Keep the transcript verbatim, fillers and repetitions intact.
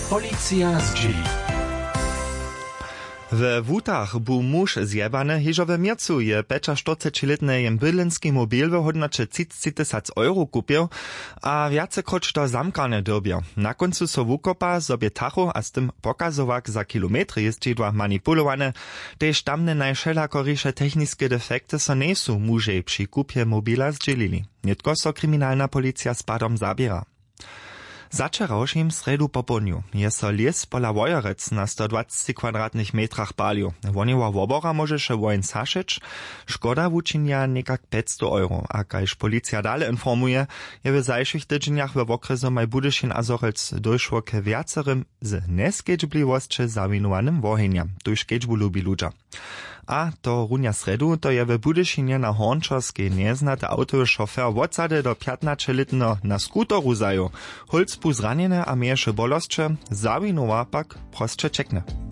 Policja z dzieli. W Wutach był muž zjebany, hižo w Miercu je czterdziestoletny bydlenski mobil w hodnocie třicet tysięcy euro kupił, a wiacekroć to zamkane dobił. Na końcu so wukopa sobie tachu, a z tym pokazowak za kilometry jeździdła manipulowane, tež tamne najšelakoriše techniskie defekty so nesu mužej przy kupie mobila zdzielili. Nitko so kryminalna policja z padom zabiera. Zaczerałšim sredu popodniu je so les pola Wojerec na sto dwadzieścia kwadratnych metrach palił. Woniła wobora może się wojen saszyć, szkoda wuczynia niekak pięćset euro. A kajż policja dale informuje, je w zajszych tydzieniach w okresu maj Budyšin a Zorec doszło k wiacerym z neskedźbliwosće zawinowanym wohenjam, tuż kedźbu lubi ludza. A to runia sredu, to je w Budyšinie na Hornčorskej neznate auto šofer wodsady do piętnastoletno na skutoru zaju. Holz bu zranjene a mieše bolostče, zawinowa pak prostše čekne.